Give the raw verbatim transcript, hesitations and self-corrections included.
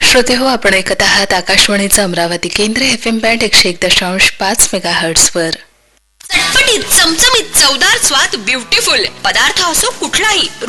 श्रोते हो, आपण ऐकत आहात आकाशवाणीचं अमरावती केंद्र एफ एम बँड एकशे एक दशांश पाच मेगा हर्ट्स वर. चटपटीत, चमचमीत, चवदार स्वाद, ब्युटिफुल पदार्थ असो कुठलाही